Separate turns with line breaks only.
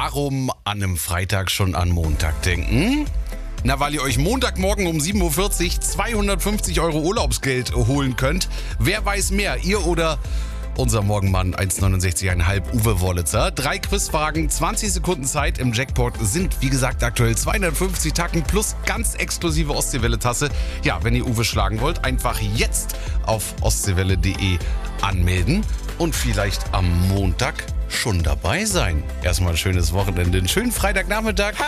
Warum an einem Freitag schon an Montag denken? Na, weil ihr euch Montagmorgen um 7.40 Uhr 250 € Urlaubsgeld holen könnt. Wer weiß mehr, ihr oder unser Morgenmann 1,69,5 Uwe Wollitzer. 3 Quizfragen, 20 Sekunden Zeit. Im Jackpot sind, wie gesagt, aktuell 250 Tacken plus ganz exklusive Ostseewelle-Tasse. Ja, wenn ihr Uwe schlagen wollt, einfach jetzt auf ostseewelle.de anmelden und vielleicht am Montag schon dabei sein. Erstmal ein schönes Wochenende, einen schönen Freitagnachmittag.